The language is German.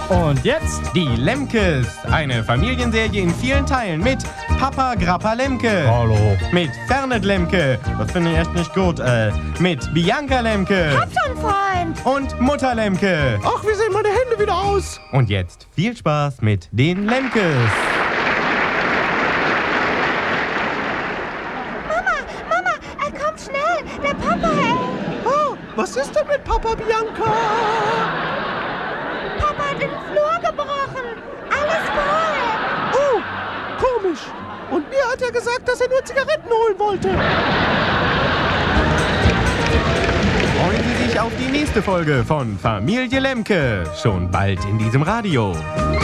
Und jetzt Die Lemkes, eine Familienserie in vielen Teilen mit Papa Grappa Lemke. Hallo. Mit Fernet Lemke, das finde ich echt nicht gut. Mit Bianca Lemke. Hab schon, Freund. Und Mutter Lemke. Ach, wie sehen meine Hände wieder aus? Und jetzt viel Spaß mit den Lemkes. Mama, komm schnell. Der Papa, Oh, was ist denn mit Papa, Bianca? Papa hat in den Flur gebrochen. Alles voll. Oh, komisch. Und mir hat er gesagt, dass er nur Zigaretten holen wollte. Freuen Sie sich auf die nächste Folge von Familie Lemke. Schon bald in diesem Radio.